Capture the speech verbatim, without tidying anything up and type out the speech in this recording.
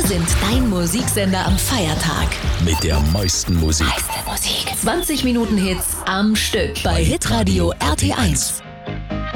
sind dein Musiksender am Feiertag. Mit der meisten Musik. Meiste Musik. zwanzig Minuten Hits am Stück bei Hitradio R T eins.